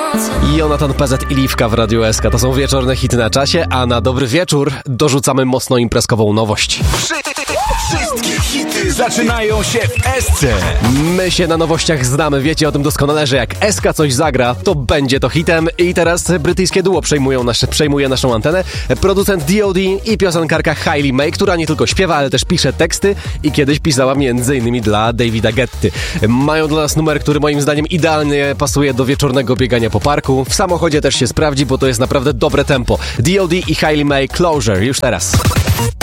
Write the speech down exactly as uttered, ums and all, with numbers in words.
Jonathan P Z i Liwka w Radiu S K. To są wieczorne hity na czasie, a na dobry wieczór dorzucamy mocno imprezkową nowość. Wszystkie hity zaczynają się w S C. My się na nowościach znamy, wiecie o tym doskonale, że jak S K coś zagra, to będzie to hitem. I teraz brytyjskie duo przejmują nasze, przejmuje naszą antenę. Producent D O D i piosenkarka Hailey May, która nie tylko śpiewa, ale też pisze teksty i kiedyś pisała między innymi dla Davida Guetty. Mają dla nas numer, który moim zdaniem idealnie pasuje do wieczornego biegania po parku. W samochodzie też się sprawdzi, bo to jest naprawdę dobre tempo. D O D i Hailey May, Closure, już teraz.